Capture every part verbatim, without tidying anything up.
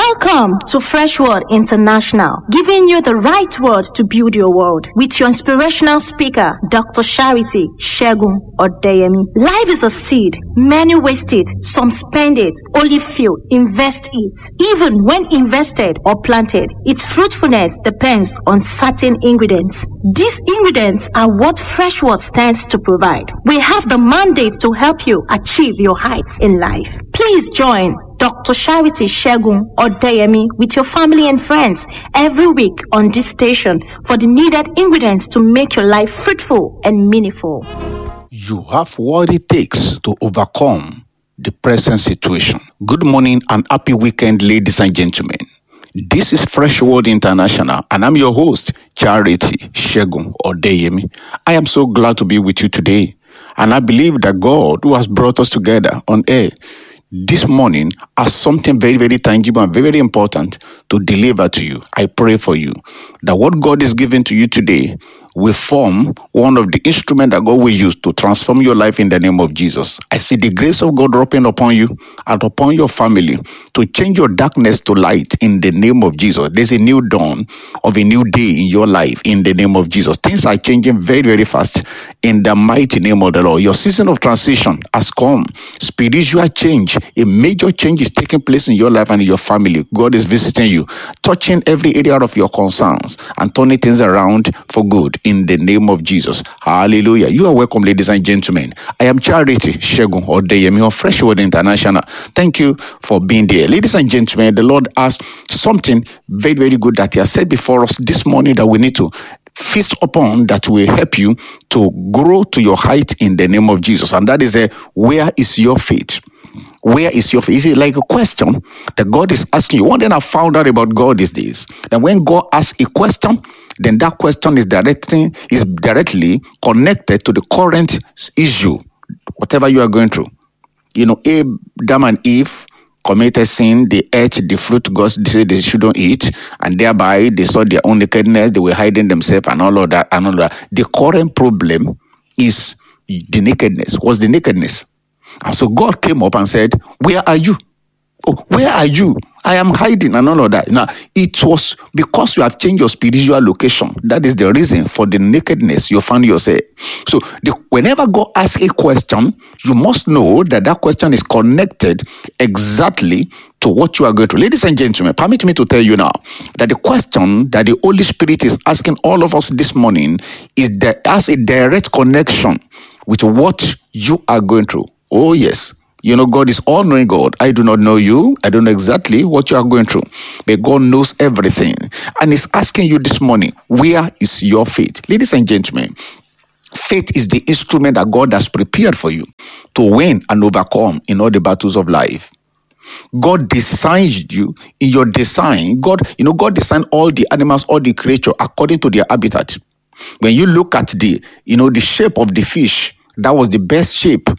Welcome to Fresh Word International, giving you the right word to build your world with your inspirational speaker, Doctor Charity Segun Odeyemi. Life is a seed. Many waste it, some spend it, only few invest it. Even when invested or planted, its fruitfulness depends on certain ingredients. These ingredients are what Fresh Word stands to provide. We have the mandate to help you achieve your heights in life. Please join Doctor Charity Segun Odeyemi with your family and friends every week on this station for the needed ingredients to make your life fruitful and meaningful. You have what it takes to overcome the present situation. Good morning and happy weekend, ladies and gentlemen. This is Fresh Word International, and I'm your host, Charity Segun Odeyemi. I am so glad to be with you today, and I believe that God, who has brought us together on air this morning, has something very, very tangible and very, very important to deliver to you. I pray for you that what God is giving to you today will form one of the instruments that God will use to transform your life in the name of Jesus. I see the grace of God dropping upon you and upon your family to change your darkness to light in the name of Jesus. There's a new dawn of a new day in your life in the name of Jesus. Things are changing very, very fast in the mighty name of the Lord. Your season of transition has come. Spiritual change, a major change is taking place in your life and in your family. God is visiting you, touching every area of your concerns and turning things around for good in the name of Jesus. Hallelujah. You are welcome, ladies and gentlemen. I am Charity Segun Odeyemi of Fresh Word International. Thank you for being there. Ladies and gentlemen, the Lord has something very, very good that He has said before us this morning that we need to feast upon, that will help you to grow to your height in the name of Jesus. And that is a, where is your faith? Where is your faith? Is it like a question that God is asking you? One thing I found out about God is this, that when God asks a question, then that question is directly, is directly connected to the current issue, whatever you are going through. You know, Adam and Eve committed sin, they ate the fruit God said they shouldn't eat, and thereby they saw their own nakedness, they were hiding themselves and all of that, and all of that. The current problem is the nakedness. What's the nakedness? And so God came up and said, where are you? Oh, where are you? I am hiding and all of that. Now, it was because you have changed your spiritual location. That is the reason for the nakedness you found yourself. So the, whenever God asks a question, you must know that that question is connected exactly to what you are going through. Ladies and gentlemen, permit me to tell you now that the question that the Holy Spirit is asking all of us this morning is that has a direct connection with what you are going through. Oh, yes. You know, God is all-knowing God. I do not know you. I don't know exactly what you are going through. But God knows everything. And He's asking you this morning, where is your faith? Ladies and gentlemen, faith is the instrument that God has prepared for you to win and overcome in all the battles of life. God designed you in your design. God, you know, God designed all the animals, all the creatures according to their habitat. When you look at the, you know, the shape of the fish, that was the best shape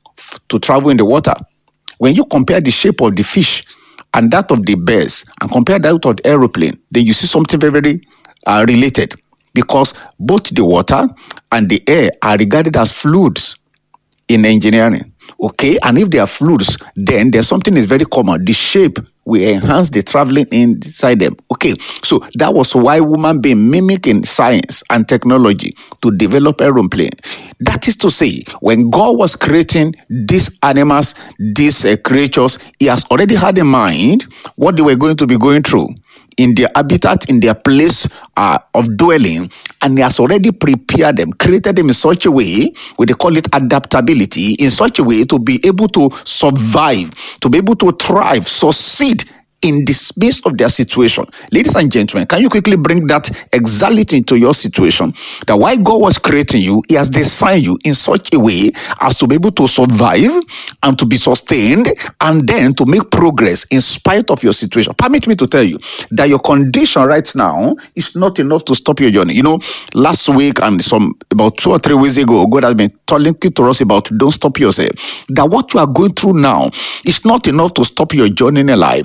to travel in the water. When you compare the shape of the fish and that of the birds and compare that of the aeroplane, then you see something very, very uh, related, because both the water and the air are regarded as fluids in engineering. Okay, and if they are fluids, then there's something is very common. The shape will enhance the traveling inside them. Okay, so that was why woman being mimicking science and technology to develop aeroplane. That is to say, when God was creating these animals, these uh, creatures, He has already had in mind what they were going to be going through in their habitat, in their place uh, of dwelling, and He has already prepared them, created them in such a way, we they call it adaptability, in such a way to be able to survive, to be able to thrive, succeed in the space of their situation. Ladies and gentlemen, can you quickly bring that exactly into your situation? That while God was creating you, He has designed you in such a way as to be able to survive and to be sustained and then to make progress in spite of your situation. Permit me to tell you that your condition right now is not enough to stop your journey. You know, last week and some about two or three weeks ago, God has been telling to us about don't stop yourself. That what you are going through now is not enough to stop your journey in life. Your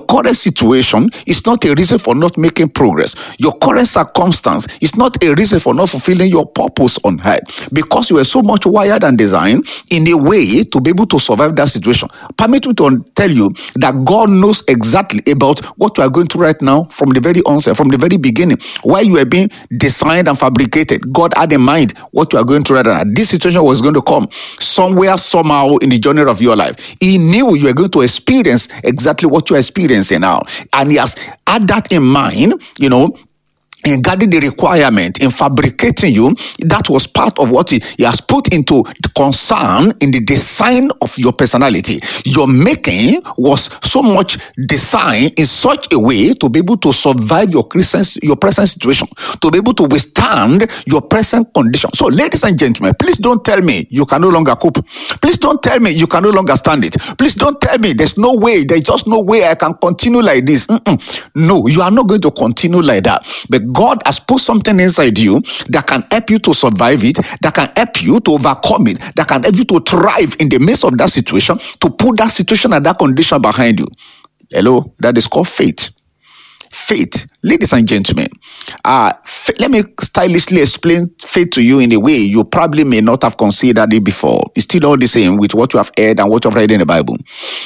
current situation is not a reason for not making progress. Your current circumstance is not a reason for not fulfilling your purpose on earth, because you are so much wired and designed in a way to be able to survive that situation. Permit me to tell you that God knows exactly about what you are going through right now from the very onset, from the very beginning. While you are being designed and fabricated, God had in mind what you are going through right now. This situation was going to come somewhere, somehow in the journey of your life. He knew you were going to experience exactly what you are experiencing now. And he has had that in mind, you know, in guarding the requirement, in fabricating you. That was part of what he, he has put into the concern in the design of your personality. Your making was so much designed in such a way to be able to survive your present, your present situation, to be able to withstand your present condition. So, ladies and gentlemen, please don't tell me you can no longer cope. Please don't tell me you can no longer stand it. Please don't tell me there's no way, there's just no way I can continue like this. Mm-mm. No, you are not going to continue like that. But God has put something inside you that can help you to survive it, that can help you to overcome it, that can help you to thrive in the midst of that situation, to put that situation and that condition behind you. Hello, that is called faith. Faith, ladies and gentlemen, uh, f- let me stylishly explain faith to you in a way you probably may not have considered it before. It's still all the same with what you have heard and what you have read in the Bible.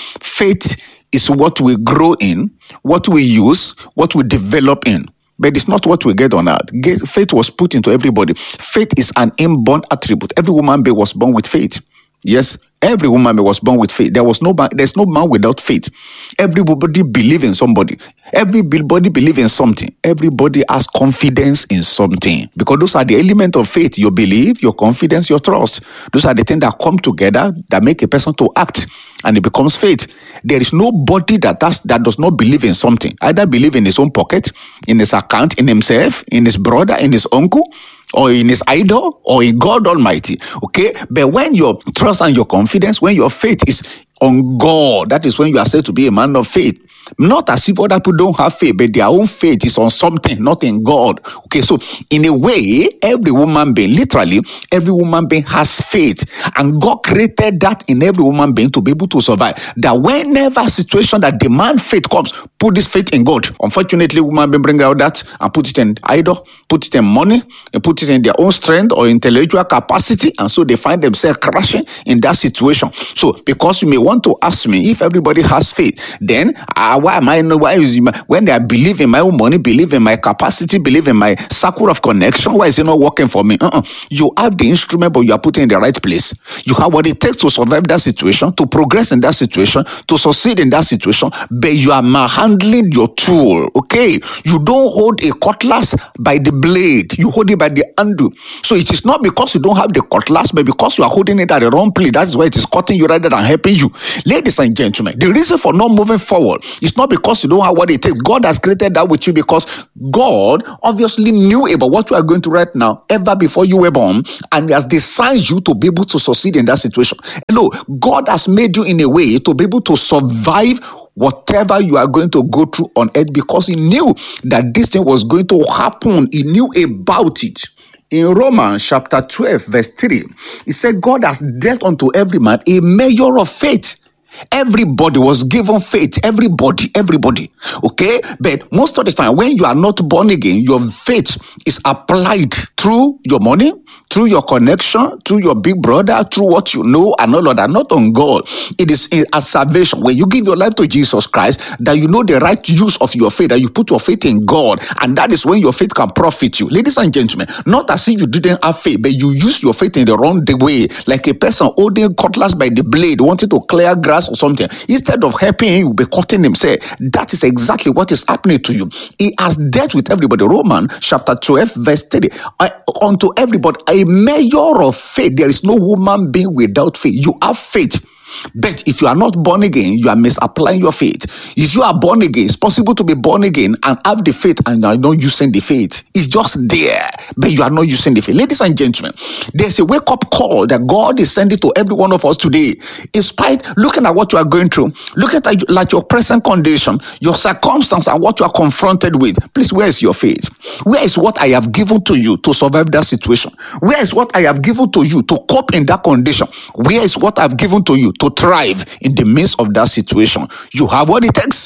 Faith is what we grow in, what we use, what we develop in. But it's not what we get on earth. Faith was put into everybody. Faith is an inborn attribute. Every woman being was born with faith. Yes, every woman was born with faith. There was no man, there's no man without faith. Everybody believe in somebody. Everybody believe in something. Everybody has confidence in something. Because those are the elements of faith. Your belief, your confidence, your trust. Those are the things that come together that make a person to act. And it becomes faith. There is nobody that does, that does not believe in something. Either believe in his own pocket, in his account, in himself, in his brother, in his uncle, or in his idol, or in God Almighty. Okay? But when your trust and your confidence, when your faith is on God, that is when you are said to be a man of faith. Not as if other people don't have faith, but their own faith is on something, not in God. Okay, so in a way, every woman being, literally, every woman being has faith. And God created that in every woman being to be able to survive. That whenever a situation that demand faith comes, put this faith in God. Unfortunately, women being bring out that and put it in idol, put it in money, and put it in their own strength or intellectual capacity. And so they find themselves crashing in that situation. So, because you may want to ask me, if everybody has faith, then uh, why am I, why is it, when they believe in my own money, believe in my capacity, believe in my circle of connection, why is it not working for me? Uh-uh. You have the instrument, but you are putting in the right place. You have what it takes to survive that situation, to progress in that situation, to succeed in that situation, but you are handling your tool, okay? You don't hold a cutlass by the blade, you hold it by the handle. So it is not because you don't have the cutlass, but because you are holding it at the wrong place. That is why it is cutting you rather than helping you. Ladies and gentlemen, the reason for not moving forward is not because you don't have what it takes. God has created that with you because God obviously knew about what you are going through right now ever before you were born, and He has designed you to be able to succeed in that situation. Hello, God has made you in a way to be able to survive whatever you are going to go through on earth because He knew that this thing was going to happen. He knew about it. In Romans chapter twelve, verse three, He said, God has dealt unto every man a measure of faith. Everybody was given faith. Everybody, everybody. Okay? But most of the time, when you are not born again, your faith is applied through your money, through your connection, through your big brother, through what you know, and all of that, not on God. It is a salvation. When you give your life to Jesus Christ, that you know the right use of your faith, that you put your faith in God, and that is when your faith can profit you. Ladies and gentlemen, not as if you didn't have faith, but you use your faith in the wrong way, like a person holding cutlass by the blade, wanting to clear grass or something. Instead of helping him, you'll be cutting himself. That is exactly what is happening to you. He has dealt with everybody. Romans chapter twelve, verse thirty. I, unto everybody, a measure of faith. There is no woman being without faith. You have faith. But if you are not born again, you are misapplying your faith. If you are born again, it's possible to be born again and have the faith and you are not using the faith. It's just there, but you are not using the faith. Ladies and gentlemen, there's a wake-up call that God is sending to every one of us today. In spite, looking at what you are going through, look at like your present condition, your circumstance and what you are confronted with. Please, where is your faith? Where is what I have given to you to survive that situation? Where is what I have given to you to cope in that condition? Where is what I have given to you to thrive in the midst of that situation? You have what it takes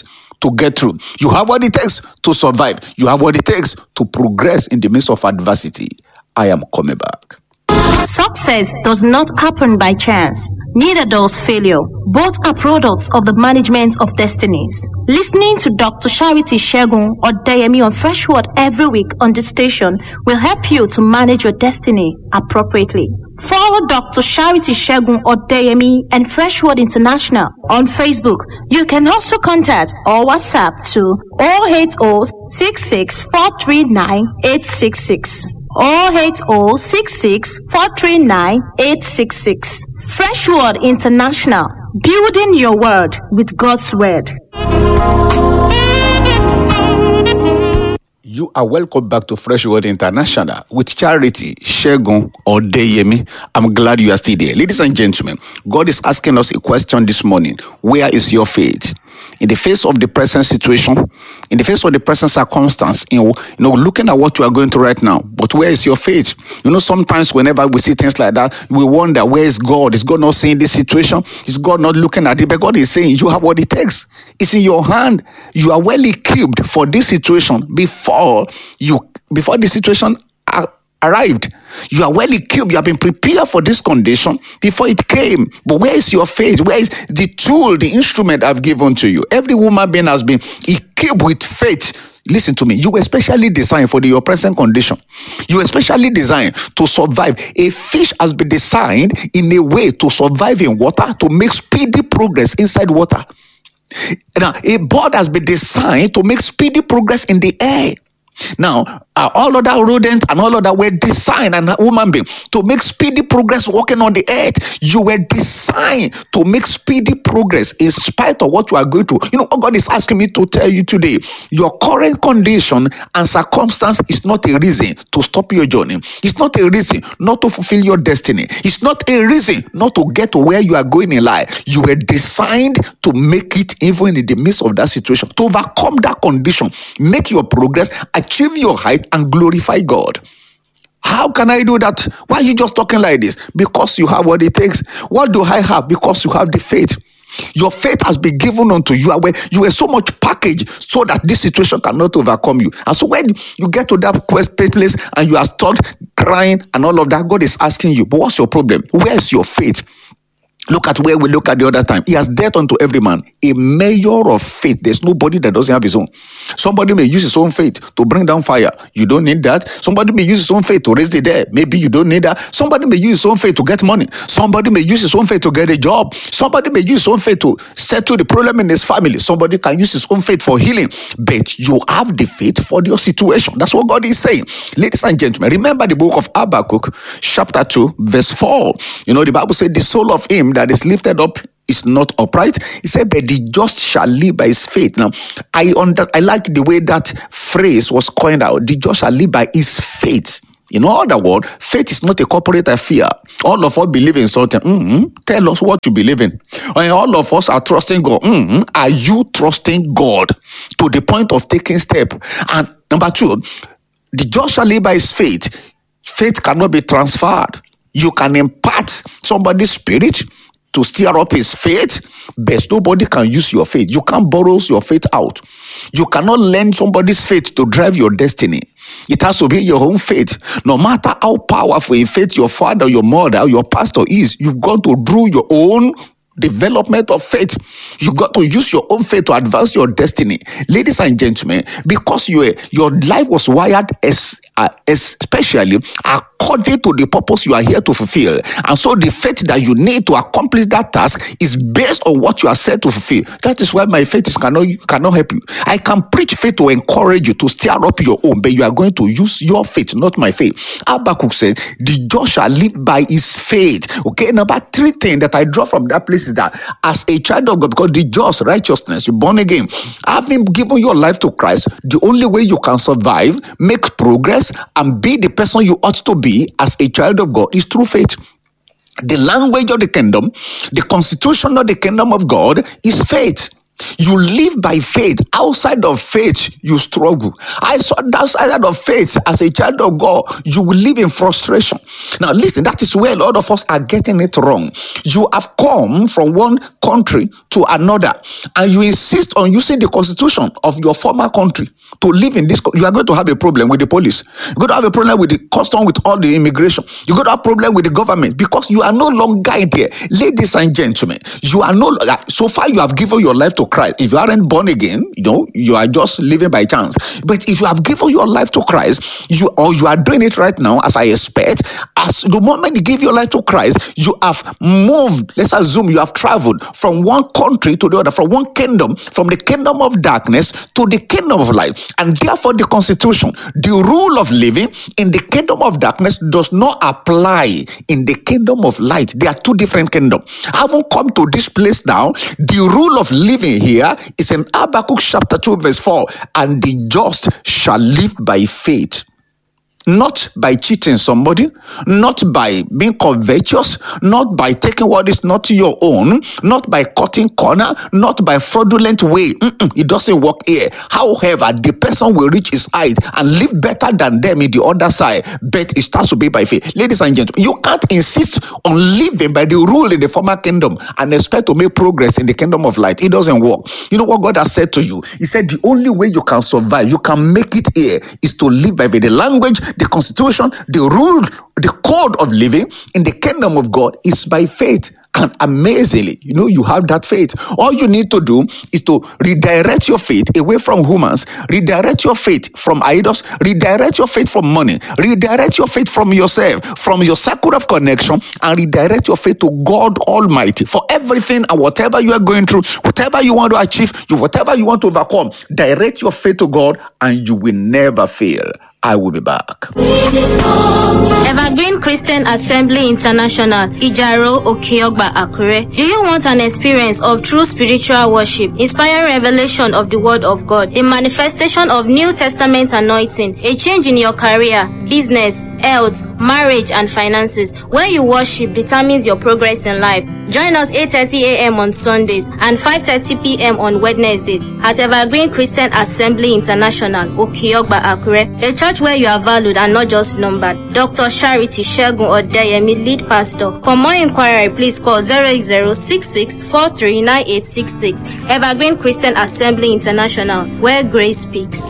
to get through. You have what it takes to survive. You have what it takes to progress in the midst of adversity. I am coming back. Success does not happen by chance. Neither does failure. Both are products of the management of destinies. Listening to Doctor Charity Shegun Odeyemi on Fresh Word every week on this station will help you to manage your destiny appropriately. Follow Doctor Charity Shegun Odeyemi and Fresh Word International on Facebook. You can also contact or WhatsApp to zero eight zero six six four three nine eight six six. zero eight zero six six four three nine eight six six. Fresh Word International, building your world with God's Word. You are welcome back to Fresh Word International with Charity Shegun Odeyemi. I'm glad you are still there. Ladies and gentlemen, God is asking us a question this morning. Where is your faith? In the face of the present situation, in the face of the present circumstance, you know, you know, looking at what you are going through right now, but where is your faith? You know, sometimes whenever we see things like that, we wonder, where is God? Is God not seeing this situation? Is God not looking at it? But God is saying, you have what it takes. It's in your hand. You are well equipped for this situation before you, before the situation are arrived. You are well equipped. You have been prepared for this condition before it came. But where is your faith? Where is the tool, the instrument I've given to you? Every woman being has been equipped with faith. Listen to me. You were specially designed for the, your present condition. You were specially designed to survive. A fish has been designed in a way to survive in water, to make speedy progress inside water. Now, a bird has been designed to make speedy progress in the air. Now, uh, all other rodents and all other were designed, and a human being, to make speedy progress walking on the earth. You were designed to make speedy progress in spite of what you are going through. You know what God is asking me to tell you today? Your current condition and circumstance is not a reason to stop your journey. It's not a reason not to fulfill your destiny. It's not a reason not to get to where you are going in life. You were designed to make it even in the midst of that situation, to overcome that condition, make your progress, achieve your height, and glorify God. How can I do that? Why are you just talking like this? Because you have what it takes. What do I have? Because you have the faith. Your faith has been given unto you. You were so much packaged so that this situation cannot overcome you. And so when you get to that place and you are stuck crying and all of that, God is asking you, but what's your problem? Where is your faith? Look at where we look at the other time. He has dealt unto every man a measure of faith. There's nobody that doesn't have his own. Somebody may use his own faith to bring down fire. You don't need that. Somebody may use his own faith to raise the dead. Maybe you don't need that. Somebody may use his own faith to get money. Somebody may use his own faith to get a job. Somebody may use his own faith to settle the problem in his family. Somebody can use his own faith for healing. But you have the faith for your situation. That's what God is saying. Ladies and gentlemen, remember the book of Habakkuk, chapter two, verse four. You know, the Bible said, the soul of him that is lifted up is not upright. He said, but the just shall live by his faith. Now, I under, I like the way that phrase was coined out. The just shall live by his faith. In other words, faith is not a corporate affair. All of us believe in something. Mm-hmm. Tell us what you believe in. And all of us are trusting God. Mm-hmm. Are you trusting God to the point of taking step? And number two, the just shall live by his faith. Faith cannot be transferred. You can impart somebody's spirit to stir up his faith, but nobody can use your faith. You can't borrow your faith out. You cannot lend somebody's faith to drive your destiny. It has to be your own faith. No matter how powerful in faith your father, your mother, or your pastor is, you've got to do your own development of faith. You got to use your own faith to advance your destiny. Ladies and gentlemen, because you your life was wired as uh, especially according to the purpose you are here to fulfill, and so the faith that you need to accomplish that task is based on what you are set to fulfill. That is why my faith is cannot cannot help you. I can preach faith to encourage you to stir up your own, but you are going to use your faith, not my faith. Habakkuk says, the just shall live by his faith. Okay, number three thing that I draw from that place is that as a child of God, because the just righteousness, you're born again, having given your life to Christ, the only way you can survive, make progress, and be the person you ought to be as a child of God is through faith. The language of the kingdom, the constitution of the kingdom of God is faith. You live by faith. Outside of faith, you struggle. I saw that outside of faith, as a child of God, you will live in frustration. Now, listen, that is where a lot of us are getting it wrong. You have come from one country to another, and you insist on using the constitution of your former country to live in this. You are going to have a problem with the police. You're going to have a problem with the custom, with all the immigration. You're going to have a problem with the government because you are no longer there. Ladies and gentlemen, you are no longer, so far you have given your life to Christ. If you aren't born again, you know, you are just living by chance. But if you have given your life to Christ, you or you are doing it right now, as I expect, as the moment you give your life to Christ, you have moved. Let's assume you have traveled from one country to the other, from one kingdom, from the kingdom of darkness to the kingdom of light. And therefore, the constitution, the rule of living in the kingdom of darkness does not apply in the kingdom of light. They are two different kingdoms. Having come to this place now, the rule of living here is in Habakkuk chapter two, verse four, and the just shall live by faith. Not by cheating somebody, not by being covetous, not by taking what is not your own, not by cutting corner, not by fraudulent way. Mm-mm, it doesn't work here. However, the person will reach his height and live better than them in the other side, but it starts to be by faith. Ladies and gentlemen, you can't insist on living by the rule in the former kingdom and expect to make progress in the kingdom of light. It doesn't work. You know what God has said to you? He said the only way you can survive, you can make it here, is to live by the language, the constitution, the rule, the code of living in the kingdom of God is by faith. And amazingly, you know, you have that faith. All you need to do is to redirect your faith away from humans, redirect your faith from idols, redirect your faith from money, redirect your faith from yourself, from your circle of connection, and redirect your faith to God Almighty for everything and whatever you are going through, whatever you want to achieve, you whatever you want to overcome. Direct your faith to God, and you will never fail. I will be back. Evergreen Christian Assembly International, Ijaro, Okeogba, Akure. Do you want an experience of true spiritual worship, inspiring revelation of the Word of God, the manifestation of New Testament anointing, a change in your career, business, health, marriage, and finances? Where you worship determines your progress in life. Join us eight thirty a.m. on Sundays and five thirty p.m. on Wednesdays at Evergreen Christian Assembly International, Okeogba, Akure, a church where you are valued and not just numbered. Doctor Charity Shegun Odeyemi, lead pastor. For more inquiry, please call zero eight zero six six four three nine eight six six. Evergreen Christian Assembly International, where grace speaks.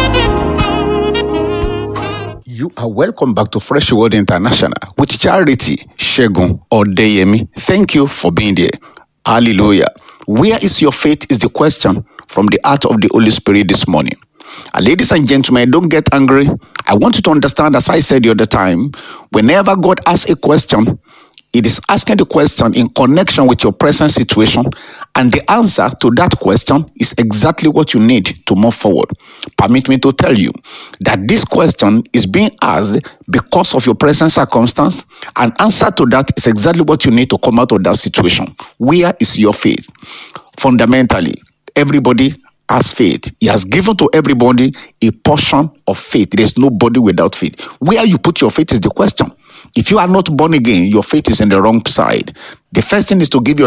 You are welcome back to Fresh Word International with Charity Shegun Odeyemi. Thank you for being there. Hallelujah. Where is your faith is the question from the heart of the Holy Spirit this morning. And ladies and gentlemen, don't get angry. I want you to understand, as I said the other time, whenever God asks a question, it is asking the question in connection with your present situation, and the answer to that question is exactly what you need to move forward. Permit me to tell you that this question is being asked because of your present circumstance, and answer to that is exactly what you need to come out of that situation. Where is your faith? Fundamentally, everybody has faith. He has given to everybody a portion of faith. There is nobody without faith. Where you put your faith is the question. If you are not born again, your faith is in the wrong side. The first thing is to give your